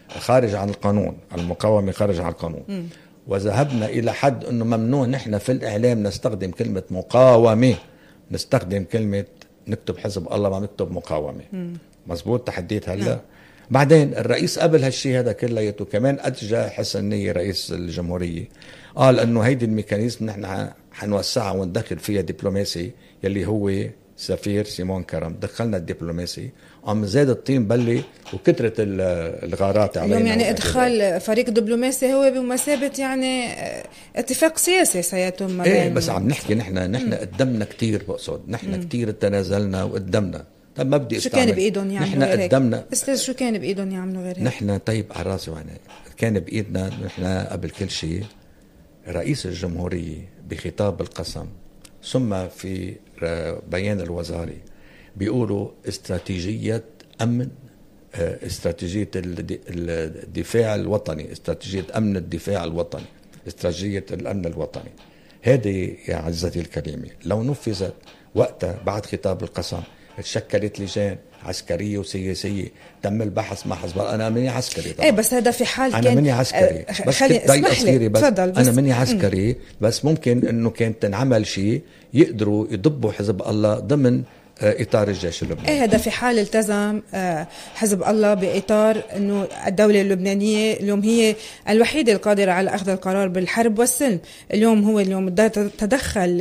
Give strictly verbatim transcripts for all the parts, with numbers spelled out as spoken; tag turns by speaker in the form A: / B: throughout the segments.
A: خارج عن القانون، المقاومة خارج عن القانون. م. وذهبنا إلى حد أنه ممنوع نحن في الإعلام نستخدم كلمة مقاومة، نستخدم كلمة نكتب حزب الله ما نكتب مقاومة. م. مزبوط تحديت هلا. نعم. بعدين الرئيس قبل هالشي هذا كليته كمان أتجى حسن نية رئيس الجمهورية قال أنه هيدي الميكانيزم نحن حنوسعها وندخل فيها دبلوماسي يلي هو سفير سيمون كرم. دخلنا الدبلوماسي عم زاد الطين بلي وكترة الغارات علينا.
B: اليوم يعني ادخال فريق دبلوماسي هو بمثابة يعني اتفاق سياسي سيتم.
A: ايه بس عم نحكي نحن نحن قدمنا كتير، بقصد نحن كتير تنازلنا وقدمنا. طيب ما بدي
B: شو كان بايدهم يعملوا
A: نحن
B: غير
A: قدمنا
B: استاذ شو كان بايدهم يعملوا غير هيك؟
A: نحن طيب على راسي وعيني كان بايدنا نحن قبل كل شيء رئيس الجمهورية بخطاب القسم ثم في بيان الوزاري بيقولوا استراتيجية أمن، استراتيجية الدفاع الوطني، استراتيجية أمن الدفاع الوطني، استراتيجية الأمن الوطني. هذه يا عزتي الكريمة لو نفذت وقتها بعد خطاب القسم تشكلت لجان عسكرية وسياسية تم البحث مع حزب الله. أنا مني عسكري طبعا.
B: إيه بس هذا في حال
A: أنا
B: كان
A: مني عسكري
B: أه
A: بس
B: خلي اسمح لي
A: بس,
B: بس
A: أنا مني عسكري م. بس ممكن إنه كانت تنعمل شيء يقدروا يضبوا حزب الله ضمن إطار الجيش اللبناني.
B: إيه هذا في حال التزم حزب الله بإطار إنه الدولة اللبنانية اليوم هي الوحيدة القادرة على أخذ القرار بالحرب والسلم. اليوم هو اليوم تدخل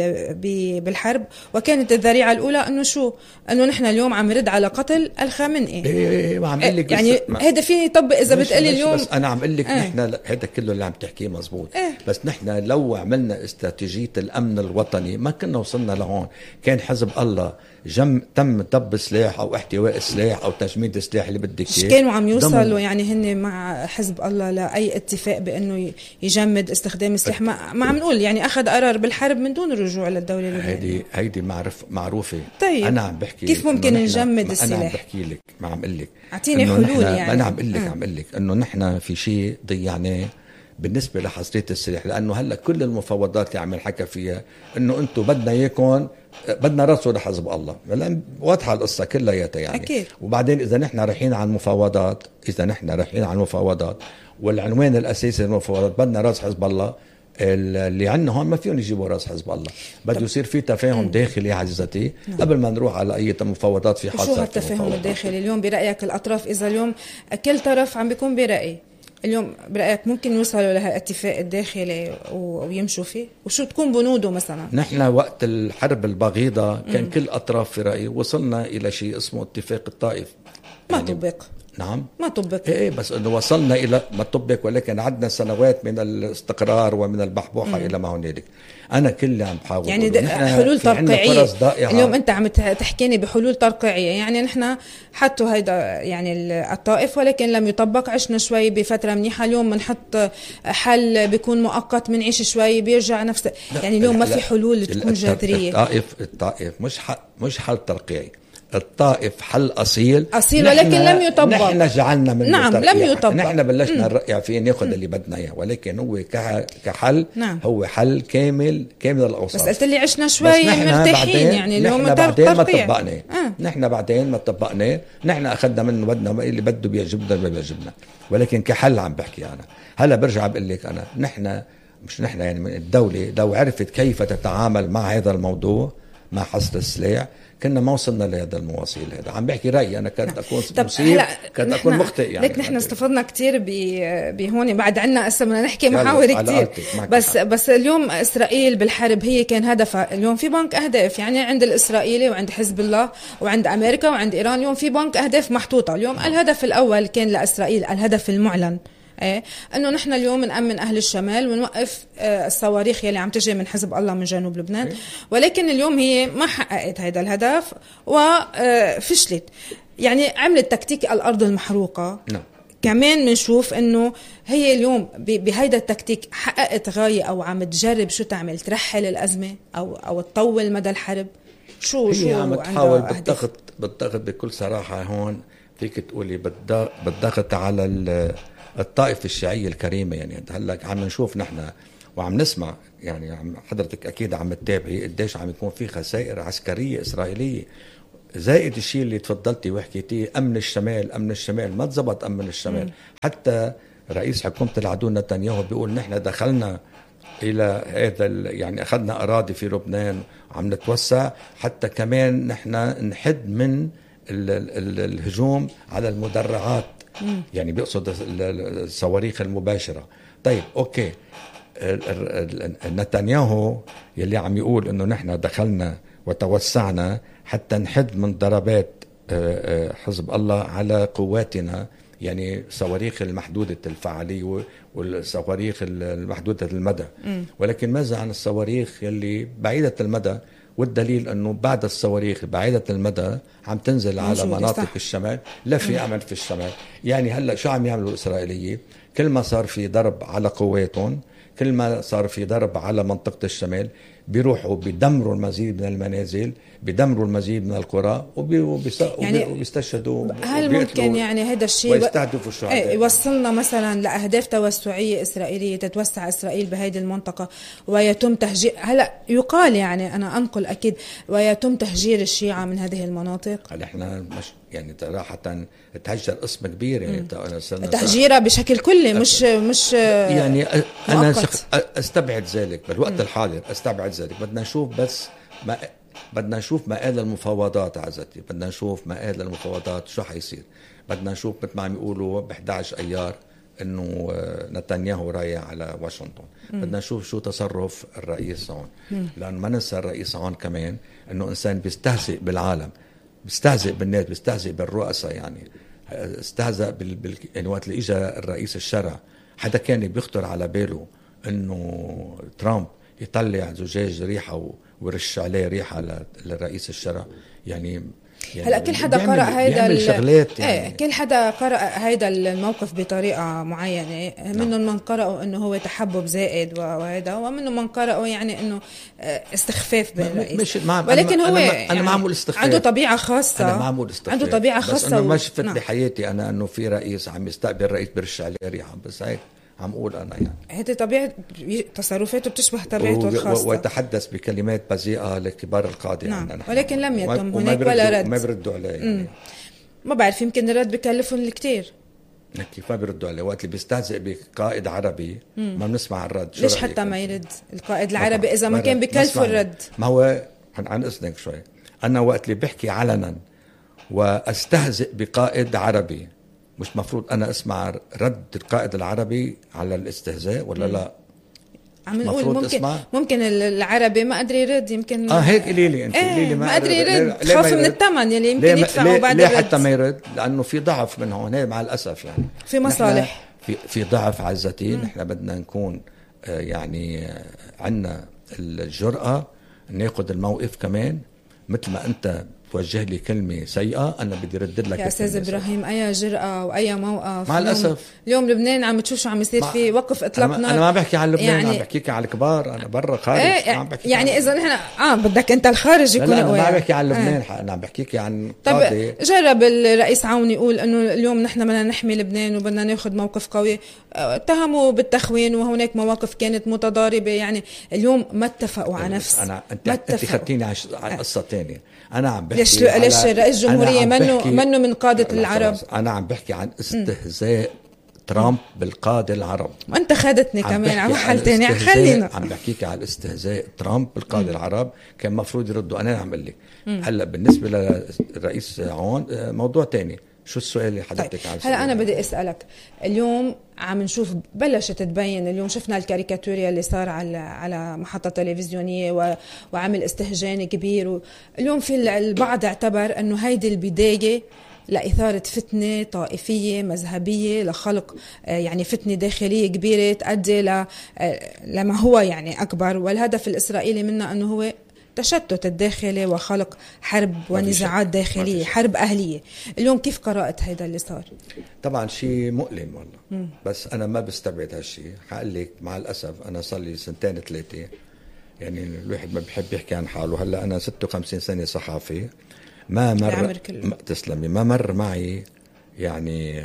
B: بالحرب وكانت الذريعة الأولى إنه شو إنه نحن اليوم عم نرد على قتل الخامنئي.
A: إيه عم أقول لك
B: يعني هذا فيني يطبق إذا بتقولي اليوم.
A: بس أنا عم أقول لك إيه؟ نحن هذا كله اللي عم تحكيه مزبوط.
B: إيه؟
A: بس نحن لو عملنا استراتيجية الأمن الوطني ما كنا وصلنا لهون. كان حزب الله جم تم طب سلاح او احتواء السلاح او تجميد السلاح اللي بدك اياه.
B: كانوا عم يوصلوا يعني هن مع حزب الله لاي اتفاق بانه يجمد استخدام السلاح. ما, ما عم نقول يعني اخذ قرار بالحرب من دون الرجوع للدوله اللبنانيه.
A: هيدي هيدي معرف معروفه.
B: طيب
A: انا عم بحكي
B: كيف ممكن نجمد السلاح؟
A: انا عم بحكي لك ما عم اقول لك
B: اعطيني حلول يعني.
A: انا عم اقول لك عم اقول لك انه نحن في شيء ضيعناه بالنسبة لحصرية السلاح، لأنه هلأ كل المفاوضات اللي عم نحكي فيها إنه أنتم بدنا إياكم بدنا رأسه لحزب الله، لأن واضحة القصة كلها يعني.
B: أكيد.
A: وبعدين إذا نحن رايحين على المفاوضات إذا نحن رايحين على المفاوضات والعنوان الأساسي للمفاوضات بدنا رأس حزب الله، اللي عندنا هون ما فيهم يجيبوا راس حزب الله. بده يصير في تفاهم م. داخلي عزتي قبل ما نروح على اي مفاوضات. في حال
B: شو هالتفاهم الداخلي اليوم برايك الاطراف اذا اليوم كل طرف عم بيكون براي اليوم برأيك ممكن يوصلوا لهالاتفاق الداخلي ويمشوا فيه؟ وشو تكون بنوده مثلا؟
A: نحن وقت الحرب البغيضة كان م. كل أطراف في رأيي وصلنا إلى شيء اسمه اتفاق الطائف.
B: ما يعني طبق.
A: نعم
B: ما طبق.
A: ايه بس انه وصلنا الى ما طبق، ولكن عدنا سنوات من الاستقرار ومن البحبوحه م. الى ما هنالك. انا كل اللي عم بحاول
B: يعني حلول ترقيعيه. اليوم انت عم تحكيني بحلول ترقيعيه، يعني نحن حطوا هيدا يعني الطائف ولكن لم يطبق. عشنا شوي بفتره منيحه، اليوم بنحط حل بيكون مؤقت، بنعيش شوي بيرجع نفس. يعني اليوم ما في حلول تكون جذريه.
A: الطائف الطائف مش حل مش حل ترقيعي. الطائف حل أصيل
B: أصيل ولكن لم يطبق.
A: نحن جعلنا من
B: نعم
A: الترقيع.
B: لم يطبق.
A: نحن بلشنا نرقع فيه ناخذ اللي بدنا إياه، ولكن هو كحل
B: نعم.
A: هو حل كامل كامل الأوصاف.
B: بس قلت لي عشنا شوي مرتاحين يعني اليوم
A: نحن بعدين ما طبقنا. آه. نحن بعدين ما طبقنا. نحن أخذنا منه بدنا اللي بده بيعجبنا ما بيعجبنا، ولكن كحل عم بحكي أنا. هلا برجع بقول لك أنا نحن مش نحن يعني من الدولة لو عرفت كيف تتعامل مع هذا الموضوع مع حصر السلاح كنا ما وصلنا لهذا المواصيل. هذا عم بحكي رأيي أنا كنت أكون مصيب كنت أكون مخطئ يعني.
B: لك نحن استفدنا كتير بهون بعد عنا أسا بدنا نحكي محاور كتير. بس بس اليوم إسرائيل بالحرب هي كان هدفها. اليوم في بنك أهداف يعني عند الإسرائيلي وعند حزب الله وعند أمريكا وعند إيران. اليوم في بنك أهداف محطوطة. اليوم الهدف الأول كان لإسرائيل الهدف المعلن ايه انه نحن اليوم نأمن اهل الشمال ونوقف آه الصواريخ يلي عم تجي من حزب الله من جنوب لبنان. إيه؟ ولكن اليوم هي ما حققت هذا الهدف وفشلت. يعني عملت تكتيك الارض المحروقه.
A: نعم.
B: كمان بنشوف انه هي اليوم بهيدا التكتيك حققت غاية او عم تجرب شو تعمل ترحل الازمه او او تطول مدى الحرب. شو
A: هي
B: شو
A: عم تحاول بالضغط بالضغط بكل صراحه. هون فيك تقولي بالضغط على الطائفة الشيعية الكريمة. يعني هلا عم نشوف نحن وعم نسمع يعني عم حضرتك أكيد عم تتابعي قديش عم يكون في خسائر عسكرية إسرائيلية زائد الشيء اللي تفضلتي وحكيتيه أمن الشمال. أمن الشمال ما تزبط أمن الشمال. م. حتى رئيس حكومة العدو نتنياهو بيقول نحن دخلنا إلى هذا يعني أخذنا أراضي في لبنان وعم نتوسع حتى كمان نحن نحد من ال ال ال الهجوم على المدرعات. م. يعني بيقصد الصواريخ المباشرة. طيب أوكي، نتنياهو يلي عم يقول إنه نحن دخلنا وتوسعنا حتى نحد من ضربات حزب الله على قواتنا، يعني صواريخ المحدودة الفعالية والصواريخ المحدودة المدى. م. ولكن ماذا عن الصواريخ يلي بعيدة المدى؟ والدليل أنه بعد الصواريخ بعيدة المدى عم تنزل على مناطق صح. الشمال لا في أمل في الشمال. يعني هلأ شو عم يعملوا الإسرائيليين؟ كل ما صار في ضرب على قواتهم، كل ما صار في ضرب على منطقة الشمال، بيروحوا بيدمروا المزيد من المنازل، بيدمروا المزيد من القرى يعني وبيستشهدوا.
B: هل ممكن يعني هذا الشيء
A: ويستهدفوا الشهداء
B: يوصلنا مثلا لأهداف توسعية إسرائيلية تتوسع إسرائيل بهذه المنطقة ويتم تهجير؟ هلا يقال يعني أنا أنقل أكيد ويتم تهجير الشيعة من هذه المناطق.
A: هل إحنا مش يعني صراحة تهجر قسم كبير يعني
B: تهجيرها بشكل كلي مش مش
A: يعني أنا أستبعد ذلك بالوقت الحاضر، أستبعد ذلك. بدنا نشوف بس ما بدنا نشوف مآل المفاوضات عزتي، بدنا نشوف مآل المفاوضات شو حيصير. بدنا نشوف مثل ما عم يقولوا ب إحدى عشر أيار إنه نتنياهو رايح على واشنطن. م. بدنا نشوف شو تصرف الرئيس هون، لأن ما ننسى الرئيس هون كمان إنه إنسان بيستهزئ بالعالم، بيستهزئ بالناس، بيستهزئ بالرؤساء. يعني استهزأ بال... بال... يعني وقت اللي إجا الرئيس الشرع حدا كان بيخطر على باله إنه ترامب يطلع زجاج ريحة و... ورش عليه ريحة للرئيس الشرع؟ يعني
B: يعني هلا كل حدا قرأ هيدا
A: الشغلات يعني.
B: ايه كل حدا قرأ هيدا الموقف بطريقة معينة. منهم من قرأوا انه هو تحبب زائد وهذا، ومنهم من قرأوا يعني انه استخفاف بالرئيس. ولكن هو
A: أنا,
B: يعني
A: أنا معمول استخفاف،
B: عنده طبيعة خاصة.
A: أنا معمول استخفاف،
B: عنده طبيعة خاصة.
A: بس أنا ما شفت نعم. بحياتي أنا أنه في رئيس عم يستقبل رئيس برش عليه ريحة، بس هيك عم أقول أنا يعني
B: هذه طبيعة تصرفاته بتشبه طبيعته الخاصة،
A: ويتحدث بكلمات بذيئة لكبار القادة.
B: نعم. يعني ولكن لم يتم هناك ولا رد،
A: ما بيردوا عليه يعني.
B: ما بعرف يمكن الرد بكلفهم الكتير.
A: كيف ما بيردوا عليه؟ وقت اللي بيستهزئ بقائد عربي مم. ما بنسمع الرد.
B: ليش حتى ما يرد القائد العربي إذا ما كان بكلفه الرد؟
A: ما هو عن إذنك شوي، أنا وقت اللي بحكي علنا واستهزئ بقائد عربي مش مفروض أنا أسمع رد القائد العربي على الاستهزاء ولا مم. لا؟
B: عم نقول ممكن اسمع. ممكن العربي ما قدر يرد. يمكن
A: اه هيك قولي لي انت
B: ايه لي ما قدر يرد، خاف من الثمن يلي يمكن يدفعه بعد
A: ليه
B: الرد.
A: حتى ما يرد؟ لأنه في ضعف من هون مع الأسف يعني
B: في مصالح،
A: في في ضعف عزتي. نحن بدنا نكون آه يعني آه عنا الجرأة ناخذ الموقف كمان. مثل ما أنت توجه لي كلمة سيئة أنا بدي ردد لك
B: يا أستاذ إبراهيم. أي جرأة وأي موقف
A: مع الأسف.
B: اليوم لبنان عم تشوف شو عم يصير فيه، وقف إطلاق نار.
A: أنا ما بحكي عن لبنان يعني... عم بحكيك عن الكبار. أنا برا خارج
B: ايه عم بحكي يعني إذا نحن آه بدك أنت الخارج يكون
A: قوي. أنا ما بحكي عن لبنان اه. أنا عم بحكيك عن
B: قاضي. طب جرب الرئيس عون يقول إنه اليوم نحن بدنا نحمي لبنان وبدنا ناخذ موقف قوي. اتهموا بالتخوين وهناك مواقف كانت متضاربة. يعني اليوم ما اتفقوا على نفس.
A: أنا أنت أنت خدتيني على قصة تانية. أنا عم بحكي
B: ليش ليش رئيس الجمهورية منه منه من قادة العرب.
A: أنا عم بحكي عن استهزاء ترامب بالقادة العرب.
B: وأنت خدتني كمان على محل تاني. خلينا
A: عم بحكيك على الاستهزاء ترامب بالقادة العرب. كان مفروض يردوا. أنا عم بقول لك هلا بالنسبة للرئيس عون موضوع تاني. شو السؤال اللي حضرتك عايز؟
B: هلا أنا بدي أسألك. اليوم عم نشوف بلشت تبين. اليوم شفنا الكاريكاتوريا اللي صار على على محطة تلفزيونية وعمل استهجان كبير. اليوم في البعض اعتبر أنه هيدي البداية لإثارة فتنة طائفية مذهبية لخلق يعني فتنة داخلية كبيرة تؤدي لما هو يعني أكبر. والهدف الإسرائيلي منه أنه هو تشتت الداخلي وخلق حرب ونزاعات داخلية، حرب أهلية. اليوم كيف قرأت هذا اللي صار؟
A: طبعا شيء مؤلم والله. م. بس أنا ما بستبعد هالشيء. حقول لك مع الأسف أنا صار لي سنتين ثلاثة يعني الواحد ما بحب يحكي عن حاله. هلا أنا ستة وخمسين سنة صحافي. ما مر ما تسلمي ما مر معي يعني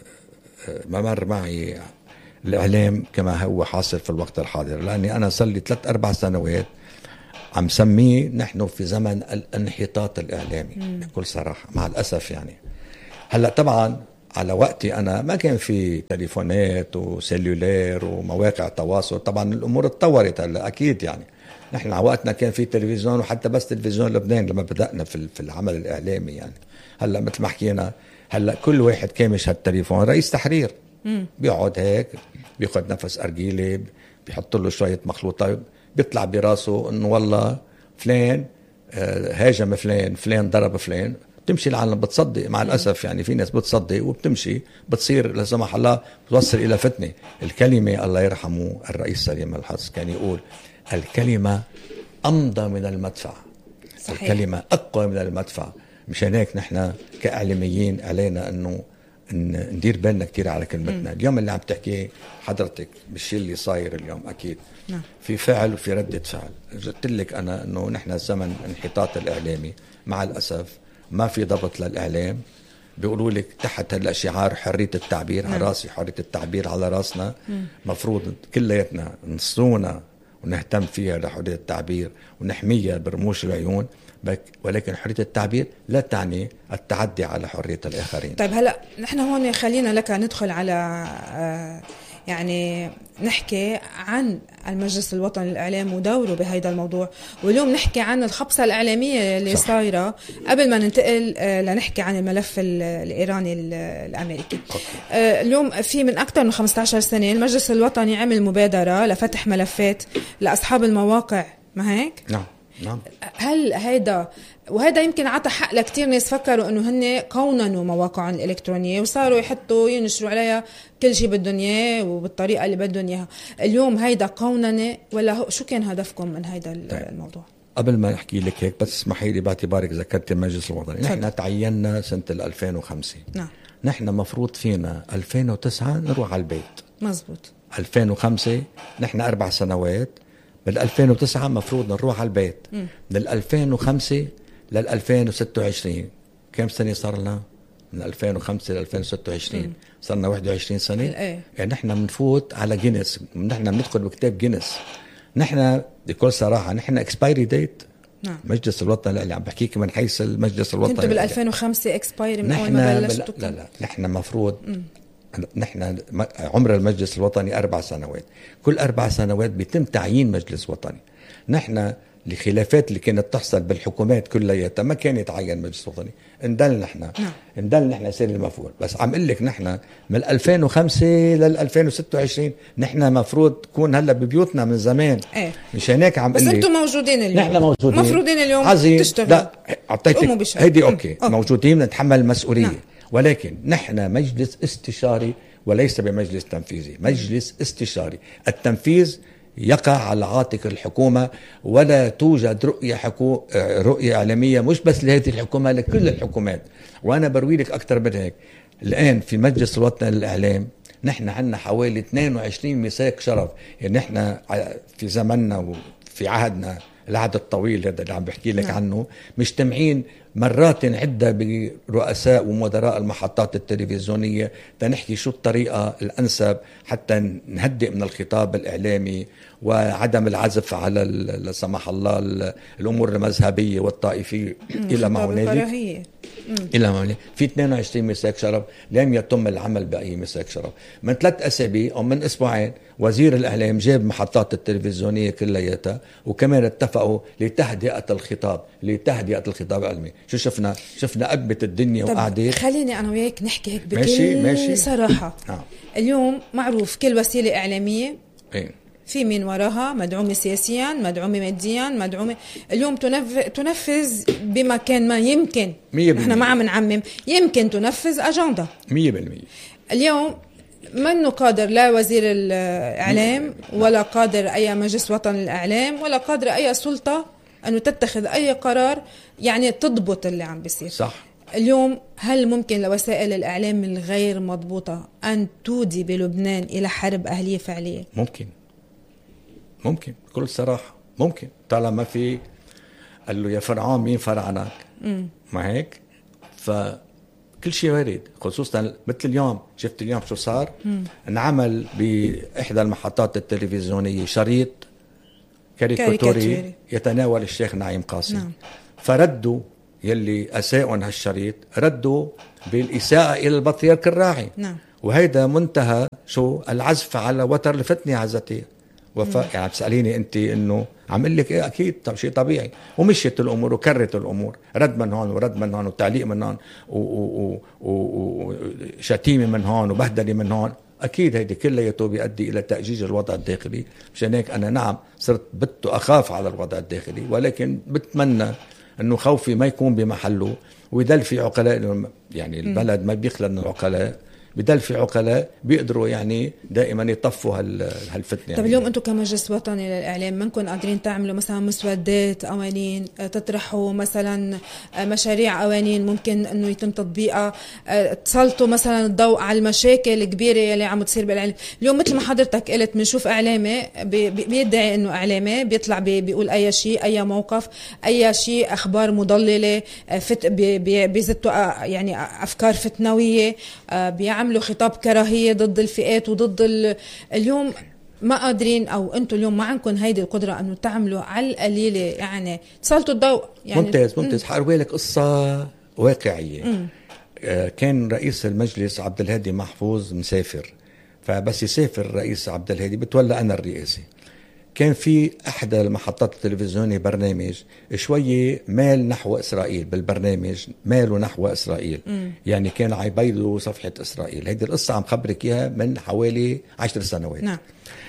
A: ما مر معي الإعلام كما هو حاصل في الوقت الحاضر. لأني أنا صار لي ثلاث أربع سنوات عم سميه نحن في زمن الانحطاط الإعلامي مم. بكل صراحة مع الأسف. يعني هلأ طبعا على وقتي أنا ما كان في تليفونات وسيلولير ومواقع تواصل، طبعا الأمور اتطورت هلأ أكيد. يعني نحن على وقتنا كان في تلفزيون، وحتى بس تلفزيون لبنان لما بدأنا في في العمل الإعلامي. يعني هلأ مثل ما حكينا هلأ كل واحد كامش هالتليفون رئيس تحرير مم. بيقعد هيك بياخد نفس أرجيلي، بيحط له شوية مخلوطة، بيطلع براسه إنه والله فلان هاجم فلان، فلان ضرب فلان. بتمشي العالم بتصدق مع الأسف. يعني في ناس بتصدق وبتمشي بتصير لا سمح الله بتوصل إلى فتنة. الكلمة الله يرحمه الرئيس سليم الحظ كان يقول الكلمة أمضى من المدفع. صحيح. الكلمة أقوى من المدفع. مشان هيك نحن كإعلاميين علينا أنه إن ندير بالنا كتير على كلمتنا. م. اليوم اللي عم تحكي حضرتك بالشيء اللي صاير اليوم أكيد نعم. في فعل وفي ردة فعل. قلت لك أنا أنه نحن زمن انحطاط الإعلامي مع الأسف، ما في ضبط للإعلام. بيقولوا لك تحت هلا شعار حرية التعبير نعم. على راسي حرية التعبير على راسنا. م. مفروض كلياتنا نصونا ونهتم فيها لحرية التعبير ونحميها برموش العيون، ولكن حرية التعبير لا تعني التعدي على حرية الآخرين.
B: طيب هلأ نحن هون خلينا لك ندخل على يعني نحكي عن المجلس الوطني للإعلام ودوره بهذا الموضوع، واليوم نحكي عن الخبصة الإعلامية اللي صح. صايرة قبل ما ننتقل لنحكي عن الملف الإيراني الأمريكي. اليوم في من أكثر من خمسة عشر سنة المجلس الوطني عمل مبادرة لفتح ملفات لأصحاب المواقع، ما هيك؟
A: نعم نعم.
B: هل هيدا وهذا يمكن عطى حق لكتير ناس فكروا انه هن قوننوا مواقعهم الالكترونيه وصاروا يحطوا ينشروا عليها كل شيء بدهم اياه وبالطريقه اللي بدهم اياها. اليوم هيدا قوننه ولا شو كان هدفكم من هيدا الموضوع؟
A: قبل ما احكي لك هيك بس اسمحي لي باعتبارك ذكرت المجلس الوطني. نحن تعيننا سنه ألفين وخمسة. نعم. نحن مفروض فينا ألفين وتسعة نروح على البيت.
B: مزبوط.
A: ألفين وخمسة نحن اربع سنوات. بال ألفين وتسعة مفروض نروح على البيت. م. من ألفين وخمسة لل ألفين وستة وعشرين كم سنة صار لنا؟ من ألفين وخمسة ل ألفين وستة وعشرين صرنا واحد وعشرين سنة.
B: ايه.
A: يعني نحن بنفوت على جينيس، نحن بندخل بكتاب جينيس. نحن بكل صراحة نحن اكسبايري ديت. نعم. مجلس الوطني اللي عم بحكيك من حيث المجلس الوطني
B: كنتوا بال ألفين وخمسة اكسبايري من اول ما بلشتوا؟
A: لا لا نحن مفروض م. نحن عمر المجلس الوطني أربع سنوات. كل أربع سنوات بيتم تعيين مجلس وطني. نحن الخلافات اللي كانت تحصل بالحكومات كلها ما كان يتعين مجلس وطني. اندل نحن نعم. اندل نحن سير المفروض. بس عم اقول لك نحن من ألفين وخمسة لل ألفين وستة وعشرين نحن مفروض تكون هلا ببيوتنا من زمان.
B: ايه.
A: مشان هيك عم
B: بس انتم موجودين اليوم.
A: نحن موجودين
B: مفروضين اليوم تشتغلوا.
A: لا اعطيتك هيدي اوكي, أوكي. موجودين نتحمل المسؤوليه. نعم. ولكن نحن مجلس استشاري وليس بمجلس تنفيذي. مجلس استشاري. التنفيذ يقع على عاتق الحكومة، ولا توجد رؤية حكو... رؤية إعلامية مش بس لهذه الحكومة، لكل الحكومات. وأنا بروي لك أكثر من هيك. الآن في مجلس الوطني للإعلام نحن عندنا حوالي اثنين وعشرين ميثاق شرف. يعني نحن في زمننا وفي عهدنا العهد الطويل هذا اللي عم بحكي لك عنه مجتمعين مرات عدة برؤساء ومدراء المحطات التلفزيونية تنحكي شو الطريقة الأنسب حتى نهدئ من الخطاب الإعلامي وعدم العزف على لا سمح الله الأمور المذهبية والطائفية إلى ما هنالك. إلى ما هنالك في اثنين وعشرين ميثاق شرف لم يتم العمل بأي ميثاق شرف. من ثلاث أسابيع أو من أسبوعين وزير الإعلام جاب محطات التلفزيونية كلياتها وكمان اتفقوا لتهدئة الخطاب لتهدئة الخطاب العلمي. شو شفنا؟ شفنا أقبة الدنيا وقاعدين.
B: خليني أنا وياك نحكي هيك بكل
A: ماشي ماشي.
B: صراحة. آه. اليوم معروف كل وسيلة إعلامية
A: إيه؟
B: في من وراها مدعومة سياسيا، مدعومة ماديا، مدعومة اليوم تنفذ تنفذ بما كان ما يمكن. احنا ما عم نعمم، يمكن تنفذ أجندة
A: مية بالمية.
B: اليوم منه قادر لا وزير الإعلام ولا قادر أي مجلس وطني للإعلام ولا قادر أي سلطة أنه تتخذ أي قرار يعني تضبط اللي عم بيصير.
A: صح.
B: اليوم هل ممكن لوسائل الإعلام الغير مضبوطة أن تودي بلبنان إلى حرب أهلية فعلية؟
A: ممكن ممكن بكل صراحة ممكن. طالما في قال له يا فرعون مين فرعنك؟ ما هيك؟ فكل شيء وارد، خصوصا مثل اليوم. شفت اليوم شو صار؟ مم. انعمل بإحدى المحطات التلفزيونية شريط كاريكاتوري يتناول الشيخ نعيم قاسم. نعم. فردوا يلي أساءوا هالشريط ردوا بالإساءة إلى البطريرك الراعي.
B: نعم.
A: وهيدا منتهى شو العزف على وتر لفتني عزتي وفاء. يعني بتسأليني أنت إنه عم قل لك إيه أكيد طب شيء طبيعي. ومشيت الأمور وكرت الأمور رد من هون ورد من هون وتعليق من هون وشتيمة من هون وبهدلة من هون. أكيد هيدي كلياته بيؤدي إلى تأجيج الوضع الداخلي. مشان هيك أنا نعم صرت بت أخاف على الوضع الداخلي ولكن بتمنى أنه خوفي ما يكون بمحله ويدل في عقلاء. يعني البلد ما بيخلى من العقلاء بدل في عقلاء بيقدروا يعني دائما يطفوا هالفتنة.
B: طب يعني اليوم أنتم كمجلس وطني للإعلام منكم قادرين تعملوا مثلا مسودات قوانين تطرحوا مثلا مشاريع قوانين ممكن أنه يتم تطبيقها تسلطوا مثلا الضوء على المشاكل الكبيرة اللي عم تصير بالإعلام اليوم؟ مثل ما حضرتك قلت بنشوف إعلامي بيدعي أنه إعلامي بيطلع بيقول أي شيء أي موقف أي شيء أخبار مضللة فت بيزتوا يعني أفكار فتنوية بيعملوا خطاب كراهية ضد الفئات وضد اليوم ما قادرين أو أنتوا اليوم ما عندكم هيدي القدرة أنه تعملوا على القليلة يعني تسلطوا الضوء. يعني
A: ممتاز ممتاز. حأروي لك قصة واقعية. آه كان رئيس المجلس عبد الهادي محفوظ مسافر فبس يسافر الرئيس عبد الهادي بتولى أنا الرئاسي. كان في أحدى المحطات التلفزيونية برنامج شوية مال نحو إسرائيل بالبرنامج ماله نحو إسرائيل. م. يعني كان عيبيدوا صفحة إسرائيل. هيدي القصة عم خبرك إياها من حوالي عشر سنوات.
B: نعم.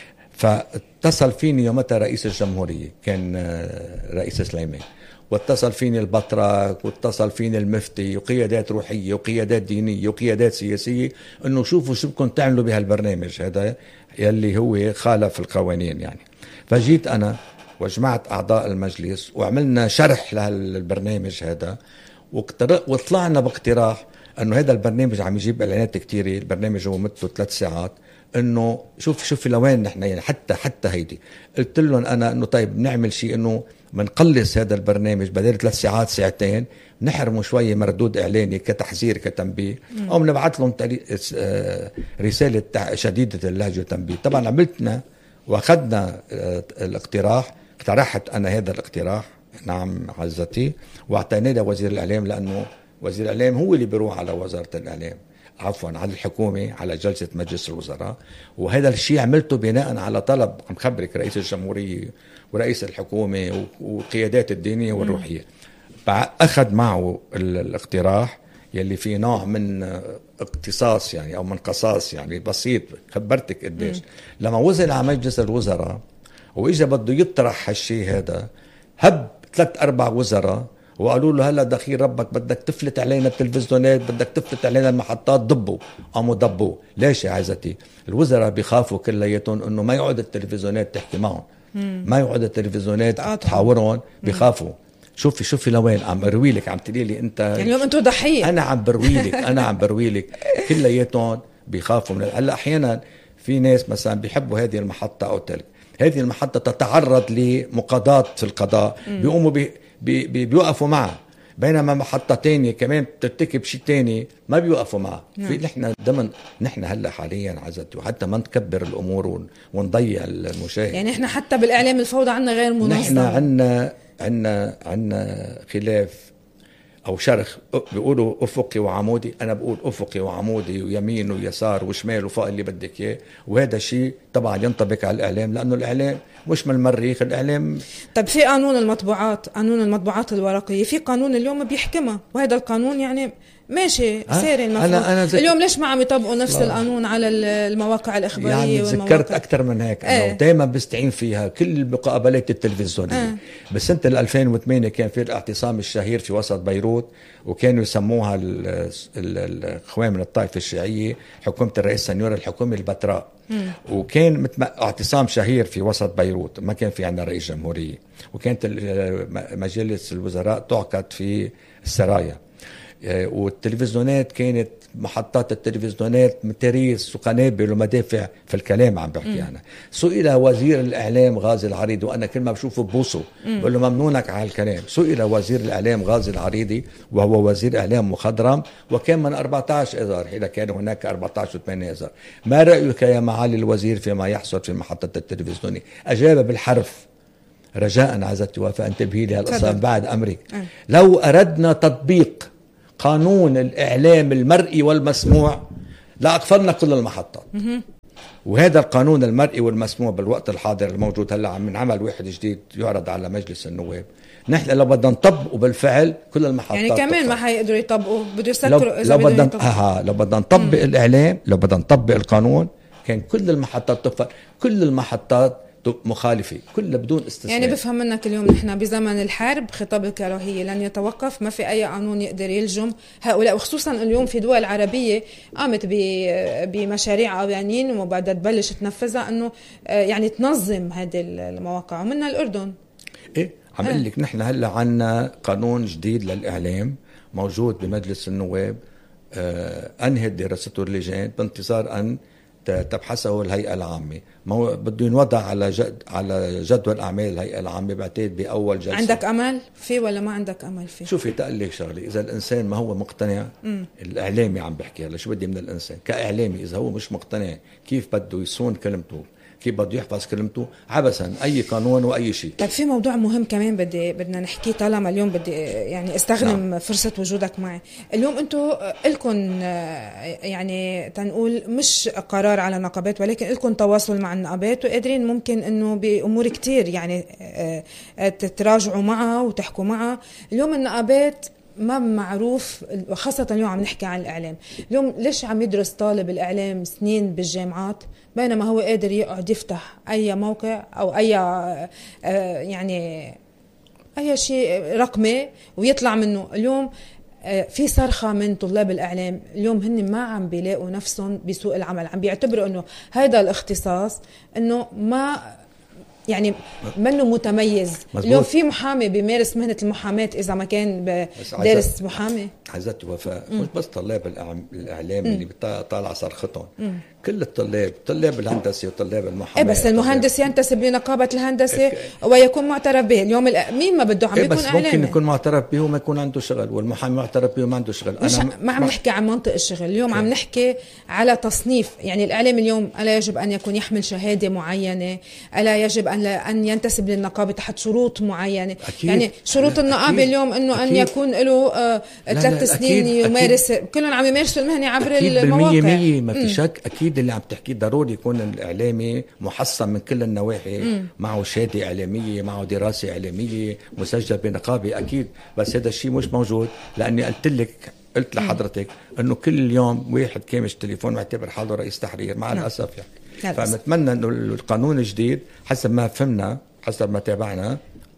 A: فاتصل فيني يومتها رئيس الجمهورية كان رئيس سليمان واتصل فيني البطرك واتصل فيني المفتي وقيادات روحية وقيادات دينية وقيادات سياسية انه شوفوا شو بدكم تعملوا بهالبرنامج هذا يلي هو خالف القوانين. يعني فجيت انا وجمعت اعضاء المجلس وعملنا شرح لهالبرنامج هذا وطلعنا باقتراح انه هذا البرنامج عم يجيب اعلانات كتيرة. البرنامج هو مدته ثلاث ساعات. انه شوف شوف لوين نحن يعني حتى حتى هيدي قلت لهم انا انه طيب نعمل شيء انه منقلص هذا البرنامج بدل ثلاث ساعات ساعتين نحرمه شوية مردود إعلاني كتحذير كتنبيه أو نبعث لهم رسالة شديدة اللهجة وتنبيه. طبعا عملتنا وأخذنا الاقتراح اقترحت أنا هذا الاقتراح نعم عزتي واعطيناه لوزير الإعلام لأنه وزير الإعلام هو اللي بيروح على وزارة الإعلام عفوا على الحكومة على جلسة مجلس الوزراء. وهذا الشيء عملته بناء على طلب عم خبرك رئيس الجمهورية ورئيس الحكومة وقيادات الدينية والروحية. أخذ معه الاقتراح يلي فيه نوع من اقتصاص يعني أو من قصاص يعني بسيط. خبرتك قديش لما وصل على مجلس الوزراء وإجا بده يطرح هالشيء هذا هب ثلاث أربع وزراء وقالوا له هلا دخيل ربك بدك تفلت علينا التلفزيونات بدك تفلت علينا المحطات ضبوا قاموا ضبوا. ليش يا عزتي؟ الوزراء بيخافوا كلياتهم انه ما يقعد التلفزيونات تحكي معهم ما يقعد التلفزيونات تحاورهم بيخافوا. شوفي شوفي لوين عم بروي لك عم تقولي لي انت
B: يعني اليوم انتوا ضحيه.
A: انا عم بروي لك انا عم بروي لك كلياتهم بيخافوا من هلا. احيانا في ناس مثلا بيحبوا هذه المحطه او تلك هذه المحطه تتعرض لمقاضاه في القضاء بيقوموا بي بي بي بيوقفوا معها بينما محطة تانية كمان بترتكب شيء تاني ما بيوقفوا معها. في نحن ضمن نحن هلا حاليا عزتي وحتى ما نكبر الامور ونضيع المشاهد.
B: يعني احنا حتى بالاعلام الفوضى عنا غير منظم.
A: نحن عنا عنا عنا خلاف او شرخ بيقولوا افقي وعمودي. انا بقول افقي وعمودي ويمين ويسار وشمال وفوق اللي بدك اياه. وهذا شيء طبعا ينطبق على الاعلام لانه الاعلام مش من المريخ. الاعلام
B: طب في قانون المطبوعات قانون المطبوعات الورقيه في قانون اليوم بيحكمها وهذا القانون يعني ماشي ساري المفروض. أنا أنا اليوم ليش ما عم يطبقوا نفس لا. القانون على المواقع الإخبارية
A: يعني ذكرت أكثر من هيك أنا ايه. دايما بستعين فيها كل المقابلات التلفزيونية ايه. بسنة ألفين وثمانية كان في الاعتصام الشهير في وسط بيروت وكانوا يسموها الإخوان من الطائفة الشيعية حكومة الرئيس سنيور الحكومة البتراء. مم. وكان اعتصام شهير في وسط بيروت ما كان في عندنا رئيس جمهورية وكانت مجلس الوزراء تعقد في السرايا والتلفزيونات كانت محطات التلفزيونات متاريس وقنابل ومدافع في الكلام عم بحكي أنا. سئل وزير الإعلام غازي العريضي وأنا كل ما بشوفه ببوسه بقول له ممنونك على الكلام. سئل وزير الإعلام غازي العريضي وهو وزير إعلام مخضرم وكان من أربعة عشر إذار حين كان هناك أربعة عشر وثمانية إذار. ما رأيك يا معالي الوزير فيما يحصل في محطة التلفزيون؟ أجاب بالحرف رجاء عزتي وفاء انتبهي لي هالقصة بعد أمريكا. أه. لو أردنا تطبيق قانون الإعلام المرئي والمسموع لأقفلنا كل المحطات. مه. وهذا القانون المرئي والمسموع بالوقت الحاضر الموجود هلا عم نعمل واحد جديد يعرض على مجلس النواب. نحن لو بدنا نطبقه بالفعل كل المحطات
B: يعني كمان ما حيقدروا يطبقوا، بده يسكروا اذا
A: لو بدنا اه لو بدنا نطبق الاعلام، لو بدنا نطبق القانون كان كل المحطات تقفل، كل المحطات مخالفة كلها بدون استثناء.
B: يعني بفهم منك اليوم نحن بزمن الحرب خطاب الكراهية لن يتوقف، ما في أي قانون يقدر يلجم هؤلاء، وخصوصا اليوم في دول عربية قامت بمشاريع قوانين وبعدها تبلش تنفذها أنه يعني تنظم هذه المواقع، ومنها الأردن.
A: إيه عم أقول لك نحن هلا عنا قانون جديد للإعلام موجود بمجلس النواب، آه أنهت دراسته اللجان بانتظار أن تبحثه الهيئة العامة. ما بده ينوضع على جد على جدول أعمال الهيئة العامة بعتقد بأول جلسة.
B: عندك أمل فيه ولا ما عندك أمل فيه؟
A: شوفي تقلك شغلي، إذا الإنسان ما هو مقتنع م. الإعلامي عم بحكي هلا شو بدي من الإنسان كإعلامي، إذا هو مش مقتنع كيف بده يصون كلمته، كيف بده يحفظ كلمته، عبثا أي قانون وأي شيء.
B: طيب في موضوع مهم كمان بدي بدنا نحكيه طالما اليوم بدي يعني استخدم نعم. فرصة وجودك معي اليوم. أنتم لكم يعني تنقول مش قرار على نقابات ولكن لكم تواصل مع النقابات وقادرين ممكن إنه بأمور كتير يعني تتراجعوا معها وتحكوا معها. اليوم النقابات ما معروف، خاصة اليوم عم نحكي عن الإعلام. اليوم ليش عم يدرس طالب الإعلام سنين بالجامعات بينما هو قادر يقعد يفتح أي موقع أو أي يعني أي شيء رقمي ويطلع منه؟ اليوم في صرخة من طلاب الإعلام اليوم هن ما عم بيلاقوا نفسهم بسوق العمل، عم بيعتبروا أنه هذا الاختصاص أنه ما يعني منه متميز. مزبوط. اليوم في محامي بيمارس مهنة المحاماة إذا ما كان دارس محامي.
A: عزت وفاء مش بس طلاب الإعلام اللي بيطالع صرختهم، كل الطلاب، طلاب الهندسة وطلاب المحاماة.
B: إيه بس المهندس ينتسب لنقابة الهندسة إيه ويكون معترف به. اليوم مين ما بده عم
A: إيه
B: بيكون
A: بس
B: إعلامي.
A: ممكن يكون معترف به وما يكون عنده شغل، والمحامي معترف به وما عنده شغل.
B: مش
A: أنا
B: ما عم نحكي عن منطق الشغل اليوم. عم نحكي على تصنيف. يعني الإعلام اليوم ألا يجب أن يكون يحمل شهادة معينة، ألا يجب أن أن ينتسب للنقابة تحت شروط معينة. أكيد. يعني شروط النقابة اليوم إنه أن يكون له آه ثلاث سنين يمارس، كلهم عم يمارسوا المهنة عبر المواقع.
A: مية ما في شك. أكيد اللي عم تحكيه ضروري يكون الإعلامي محصن من كل النواحي، مم. معه شهادة إعلامية، معه دراسة إعلامية، مسجل بنقابة أكيد. بس هذا الشيء مش موجود، لأني قلت لك قلت لحضرتك إنه كل يوم واحد كامش تليفون معتبر حاله رئيس تحرير مع نعم. الأسف يعني. فنتمنى إنه القانون الجديد حسب ما فهمنا حسب ما تابعنا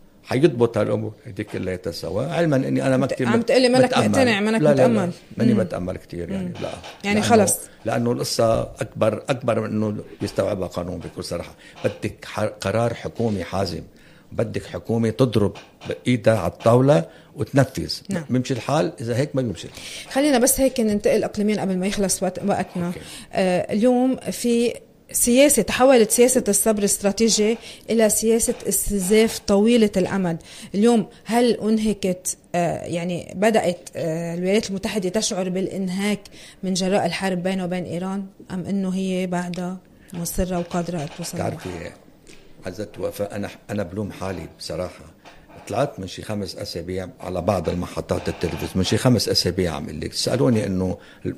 A: حيضبط هالامور هذيك كلها سوا، علما اني انا ما كثير
B: عم تقلي منك مقتنع منك متامل.
A: ماني بتامل كثير يعني. مم. لا
B: يعني لأنه خلص
A: لانه القصه اكبر اكبر من انه يستوعبها قانون. بكل صراحه بدك قرار حكومي حازم، بدك حكومه تضرب بايدها على الطاوله وتنفذ. نعم. بيمشي الحال، اذا هيك ما بيمشي.
B: خلينا بس هيك ننتقل اقليميا قبل ما يخلص وقتنا. آه اليوم في سياسة تحولت سياسة الصبر الاستراتيجي إلى سياسة استنزاف طويلة الأمد. اليوم هل أنهكت آه يعني بدأت آه الولايات المتحدة تشعر بالإنهاك من جراء الحرب بينه وبين إيران، أم أنه هي بعدها مصرة وقادرة توصل؟
A: تعرفي عزت وفاء، أنا أنا بلوم حالي بصراحة. طلعت من شي خمس أسابيع على بعض المحطات التلفزيون، من شي خمس أسابيع عم اللي سألوني إنه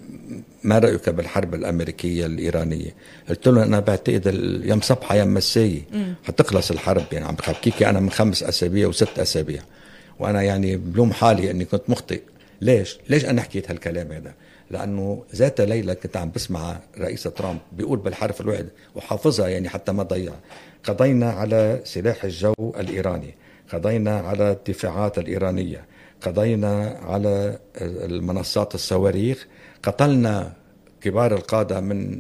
A: ما رأيك بالحرب الأمريكية الإيرانية. قلت لهم أنا بعتقد يوم صبحة يوم مساية حتخلص الحرب. يعني عم بحكيكي أنا من خمس أسابيع وست أسابيع، وأنا يعني بلوم حالي إني كنت مخطئ. ليش؟ ليش أنا حكيت هالكلام هذا؟ لأنه ذات ليلة كنت عم بسمع رئيس ترامب بيقول بالحرف الواحد وحافظها يعني حتى ما ضيع: قضينا على سلاح الجو الإيراني، قضينا على الدفاعات الإيرانية، قضينا على المنصات الصواريخ، قتلنا كبار القادة من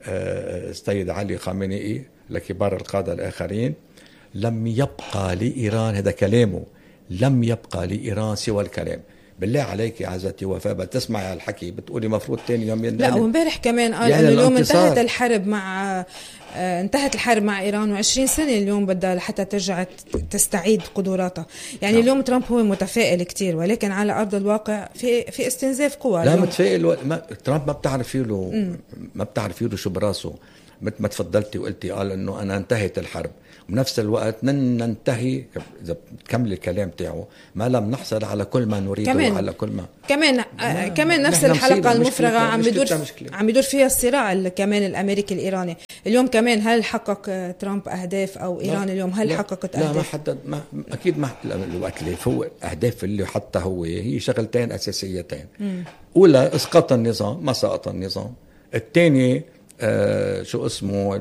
A: السيد علي خامنئي لكبار القادة الآخرين. لم يبقى لإيران، هذا كلامه، لم يبقى لإيران سوى الكلام. بالله عليك يا عزتي وفاء بتسمعي هالحكي بتقولي مفروض تاني يوم
B: لا. ومبارح كمان قال يعني انه اليوم انتهت الحرب مع آه انتهت الحرب مع ايران وعشرين سنة اليوم بدها حتى ترجع تستعيد قدراتها. يعني نعم. اليوم ترامب هو متفائل كتير، ولكن على ارض الواقع في في استنزاف قوى.
A: لا متفائل و... ما... ترامب ما بتعرفي له ما بتعرفي له شو براسه. مثل ما تفضلتي وقلتي قال انه انا انتهت الحرب، بنفس الوقت لن ننتهي اذا بتكمل الكلام تاعه ما لم نحصل على كل ما نريده
B: كمان
A: وعلى كل ما
B: كمان آه كمان نفس الحلقه المفرغه عم بدور عم بدور فيها الصراع كمان الامريكي الايراني اليوم. كمان هل حقق ترامب اهداف او ايران اليوم هل
A: لا
B: حققت
A: لا
B: اهداف؟
A: ما حدد ما اكيد ما الوقت اللي فوق اهداف اللي حتى هو هي شغلتين اساسيتين. م. اولى اسقاط النظام، ما سقط النظام. الثاني آه شو اسمه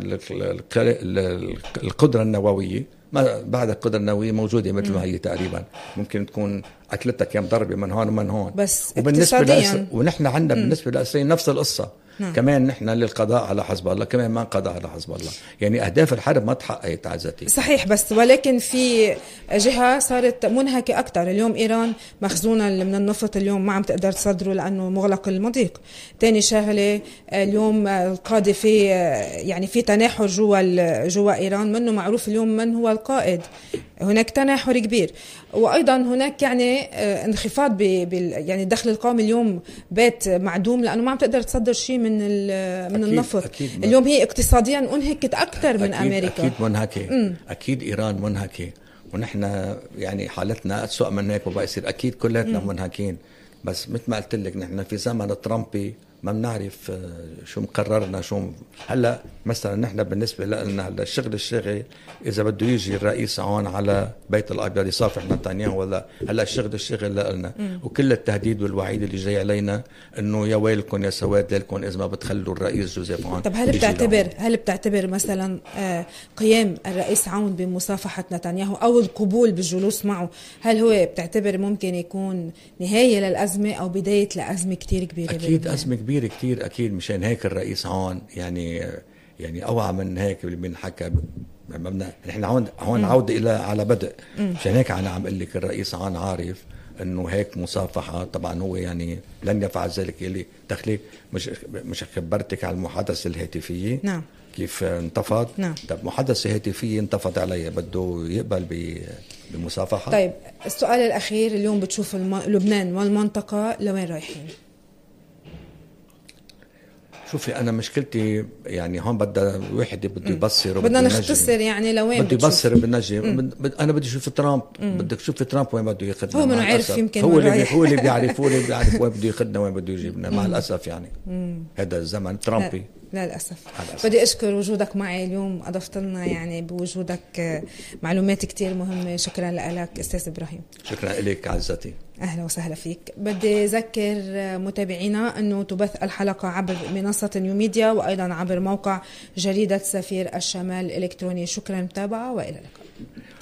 A: القدرة النووية، ما بعد القدرة النووية موجودة مثل ما هي تقريبا، ممكن تكون أكلتها كم ضربة من هون ومن هون.
B: بس
A: وبالنسبة لأس... ونحن عندنا بالنسبة لإسرائيل نفس القصة. نعم. كمان نحن للقضاء على حزب الله، كمان ما قضاء على حزب الله، يعني أهداف الحرب ما تحققت عزتي.
B: صحيح، بس ولكن في جهة صارت منهكة أكتر. اليوم إيران مخزونة من النفط اليوم ما عم تقدر تصدره لأنه مغلق المضيق. تاني شغلة اليوم القادة في يعني في تناحر جوا جوا إيران، منه معروف اليوم من هو القائد، هناك تناحر كبير. وأيضا هناك يعني انخفاض بال يعني الدخل القومي اليوم بات معدوم لأنه ما عم تقدر تصدر شيء من من
A: أكيد
B: النفط.
A: أكيد
B: اليوم هي اقتصاديا انهكت أكثر من
A: أكيد
B: أمريكا.
A: أكيد منهكة. م. أكيد إيران منهكة، ونحن يعني حالتنا أسوأ من هيك وبقى يصير أكيد كلنا منهكين. بس مثل ما قلت لك نحن في زمن ترامبي ما بنعرف شو مقررنا شو. هلا مثلا نحن بالنسبه لنا هلا الشغل الشغل اذا بده يجي الرئيس هون على بيت الابيض يصافح نتنياهو، ولا هلا الشغل الشغل لنا، وكل التهديد والوعيد اللي جاي علينا انه يا ويلكم يا سواد لكم اذا ما بتخلوا الرئيس جوزيف عون.
B: طب هل بتعتبر هل بتعتبر مثلا قيام الرئيس عون بمصافحه نتنياهو او القبول بالجلوس معه، هل هو بتعتبر ممكن يكون نهايه للازمه او بدايه لازمه كتير كبيره؟
A: اكيد ازمه كبيره كتير اكيد. مشان هيك الرئيس عون يعني يعني اوعى من هيك اللي بنحكى. نحن هون هون عوده الى على بدء. مشان هيك انا عم اقول لك الرئيس عون عارف انه هيك مصافحه. طبعا هو يعني لن يفعل ذلك. اللي دخلي مش مش خبرتك على المحادثه الهاتفيه. نعم. كيف انتفض. نعم. طب محادثه هاتفيه انتفض عليها، بده يقبل بمصافحه.
B: طيب السؤال الاخير، اليوم بتشوف الم... لبنان والمنطقه لوين رايحين؟
A: شوفي أنا مشكلتي يعني هون بدأ واحد بده يبصر،
B: بدنا نختصر يعني لوين
A: بده يبصر بالنجم. أنا بدي أشوف ترامب. بدك تشوف ترامب وين بده ياخذنا.
B: هو منو عارف يمكن
A: هو اللي هو اللي بيعرف هو اللي بيعرف وين بده ياخذنا وين بده يجيبنا. مع الأسف يعني مم. هذا الزمن ترامبي.
B: لا للأسف. بدي أشكر وجودك معي اليوم، أضفت لنا يعني بوجودك معلومات كتير مهمة. شكرا لك أستاذ إبراهيم.
A: شكرا لك عزتي.
B: أهلا وسهلا فيك. بدي أذكر متابعينا أنه تبث الحلقة عبر منصة نيوميديا وأيضا عبر موقع جريدة سفير الشمال الإلكتروني. شكرا متابعة وإلى اللقاء.